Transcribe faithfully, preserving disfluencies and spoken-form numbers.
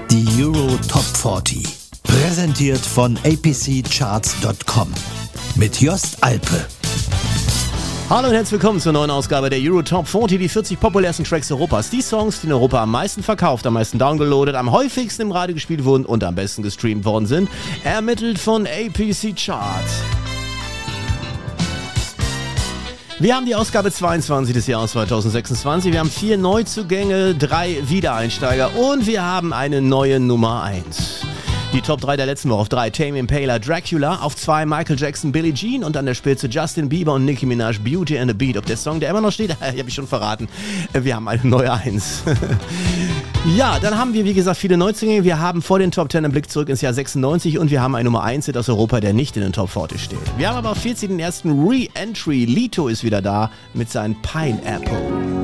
Die Euro Top vierzig. Präsentiert von a p c charts punkt com. Mit Jost Alpe. Hallo und herzlich willkommen zur neuen Ausgabe der Euro Top vierzig, die vierzig populärsten Tracks Europas. Die Songs, die in Europa am meisten verkauft, am meisten downgeloadet, am häufigsten im Radio gespielt wurden und am besten gestreamt worden sind. Ermittelt von A P C Charts. Wir haben die Ausgabe zweiundzwanzig des Jahres zweitausendsechsundzwanzig. Wir haben vier Neuzugänge, drei Wiedereinsteiger und wir haben eine neue Nummer eins. Die Top drei der letzten Woche. Auf drei Tame Impala, Dracula. Auf zwei Michael Jackson, Billie Jean. Und an der Spitze Justin Bieber und Nicki Minaj, Beauty and the Beat. Ob der Song, der immer noch steht, habe ich schon verraten. Wir haben eine neue Eins. Ja, dann haben wir, wie gesagt, viele Neuzugänge. Wir haben vor den Top zehn einen Blick zurück ins Jahr sechsundneunzig. Und wir haben einen Nummer eins aus Europa, der nicht in den Top vierzig steht. Wir haben aber auf vierzig den ersten Re-Entry. Lito ist wieder da mit seinem Pineapple.